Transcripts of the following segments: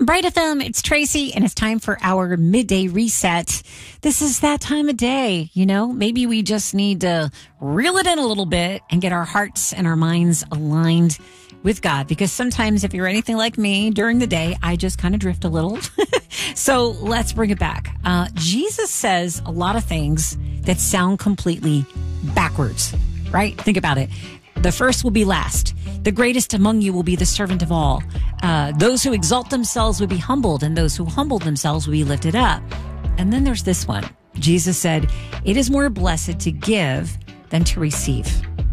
Bright FM, it's Tracy, and it's time for our midday reset. This is that time of day, maybe we just need to reel it in a little bit and get our hearts and our minds aligned with God. Because sometimes if you're anything like me during the day, I just kind of drift a little. So let's bring it back. Jesus says a lot of things that sound completely backwards, right? Think about it. The first will be last. The greatest among you will be the servant of all. Those who exalt themselves will be humbled, and those who humble themselves will be lifted up. And then there's this one. Jesus said, it is more blessed to give than to receive.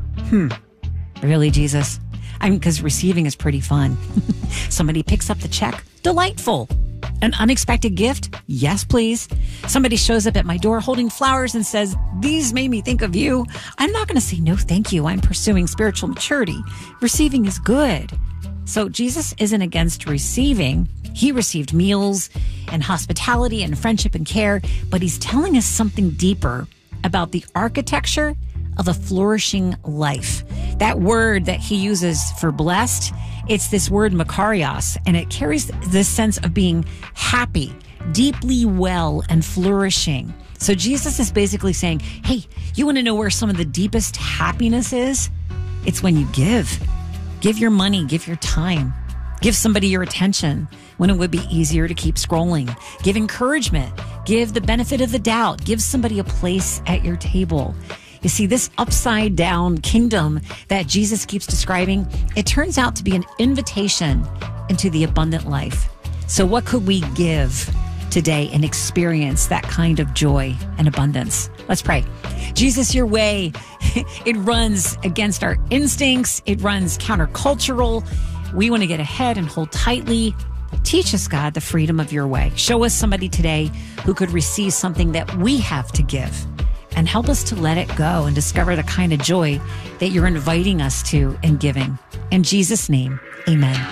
Really, Jesus? Because receiving is pretty fun. Somebody picks up the check. Delightful. An unexpected gift? Yes, please. Somebody shows up at my door holding flowers and says, these made me think of you. I'm not going to say no, thank you. I'm pursuing spiritual maturity. Receiving is good. So Jesus isn't against receiving. He received meals and hospitality and friendship and care, but he's telling us something deeper about the architecture of a flourishing life. That word that he uses for blessed, it's this word makarios, and it carries this sense of being happy, deeply well, and flourishing. So Jesus is basically saying, hey, you want to know where some of the deepest happiness is? It's when you give. Give your money, give your time. Give somebody your attention when it would be easier to keep scrolling. Give encouragement. Give the benefit of the doubt. Give somebody a place at your table. You see, this upside down kingdom that Jesus keeps describing, it turns out to be an invitation into the abundant life. So what could we give today and experience that kind of joy and abundance? Let's pray. Jesus, your way, it runs against our instincts. It runs countercultural. We want to get ahead and hold tightly. Teach us, God, the freedom of your way. Show us somebody today who could receive something that we have to give. And help us to let it go and discover the kind of joy that you're inviting us to in giving. In Jesus' name, amen.